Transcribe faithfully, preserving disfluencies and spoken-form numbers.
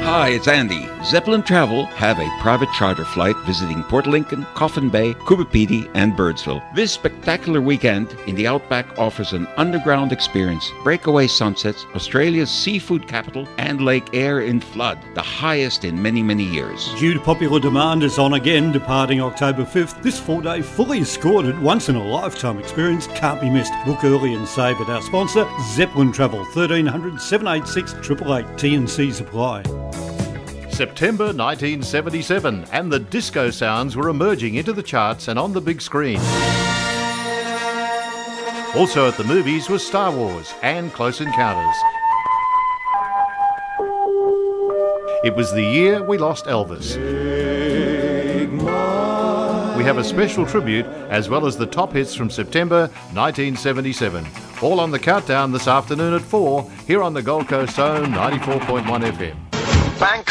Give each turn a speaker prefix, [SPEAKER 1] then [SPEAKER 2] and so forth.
[SPEAKER 1] Hi, it's Andy. Zeppelin Travel have a private charter flight visiting Port Lincoln, Coffin Bay, Coopapedy, and Birdsville. This spectacular weekend in the Outback offers an underground experience, breakaway sunsets, Australia's seafood capital, and Lake Eyre in flood, the highest in many, many years.
[SPEAKER 2] Due to popular demand, it's on again, departing October fifth. This four-day, fully escorted, once-in-a-lifetime experience can't be missed. Book early and save at our sponsor, Zeppelin Travel, thirteen hundred, seven eight six, eight eight eight. T and C's apply.
[SPEAKER 3] September nineteen seventy-seven, and the disco sounds were emerging into the charts and on the big screen. Also at the movies was Star Wars and Close Encounters. It was the year we lost Elvis. We have a special tribute as well as the top hits from September nineteen seventy-seven. All on the countdown this afternoon at four, here on the Gold Coast Zone ninety-four point one F M.
[SPEAKER 4] Bangkok.